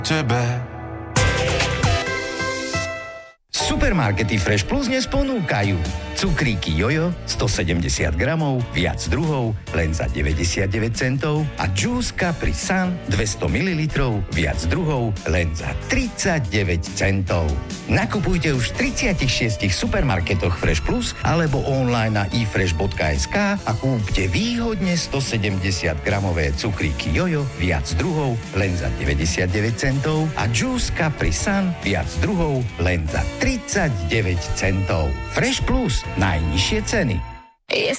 tebe. Supermarkety Fresh Plus dnes ponúkajú cukríky Jojo 170 gramov, viac druhov, len za 99 centov a Juice Capri Sun 200 ml, viac druhov, len za 39 centov. Nakupujte už v 36 supermarketoch Fresh Plus alebo online na ifresh.sk a kúpte výhodne 170 gramové cukríky Jojo, viac druhov, len za 99 centov a Juice Capri Sun, viac druhov, len za 39 centov. Fresh Plus. Najnižšie ceny.